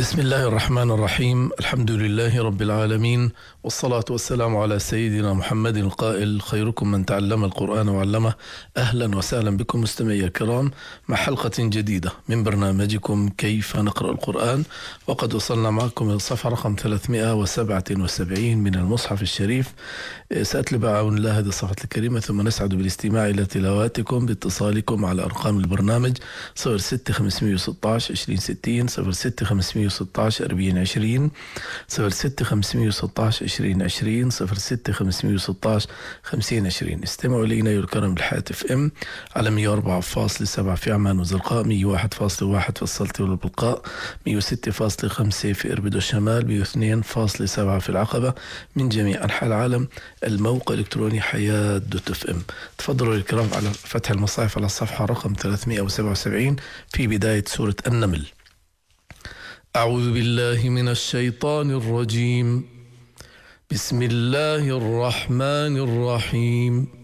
بسم الله الرحمن الرحيم. الحمد لله رب العالمين، والصلاة والسلام على سيدنا محمد القائل: خيركم من تعلم القرآن وعلمه. أهلا وسهلا بكم مستمعي الكرام مع حلقة جديدة من برنامجكم كيف نقرأ القرآن، وقد وصلنا معكم إلى الصفحة رقم 377 من المصحف الشريف. سأتلو بعون الله هذه الصفحة الكريمة، ثم نسعد بالاستماع إلى تلاواتكم باتصالكم على أرقام البرنامج 06 516 2060 06 516 4020 06 516 2020 06 516 5020. استمعوا إلينا يا الكرم بالحاتف ام على 104.7 في عمان وزرقاء، 101.1 في السلطة والبلقاء، 106.5 في إربد والشمال، 102.7 في العقبة. من جميع أنحاء العالم الموقع الإلكتروني حياة .fm. تفضلوا الكرام على فتح المصاحف على الصفحة رقم 377 في بداية سورة النمل. أعوذ بالله من الشيطان الرجيم. بسم الله الرحمن الرحيم.